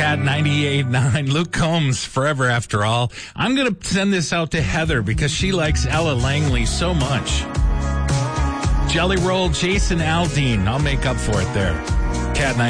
Cat 98.9. Luke Combs, Forever After All. I'm going to send this out to Heather because she likes Ella Langley so much. Jelly Roll, Jason Aldean. I'll make up for it there. Cat 98.